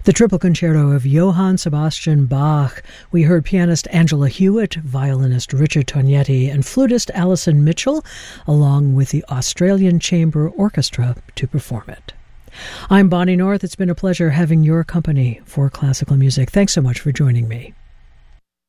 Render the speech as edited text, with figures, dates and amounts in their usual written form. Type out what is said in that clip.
The Triple Concerto of Johann Sebastian Bach. We heard pianist Angela Hewitt, violinist Richard Tognetti, and flutist Alison Mitchell, along with the Australian Chamber Orchestra, to perform it. I'm Bonnie North. It's been a pleasure having your company for classical music. Thanks so much for joining me.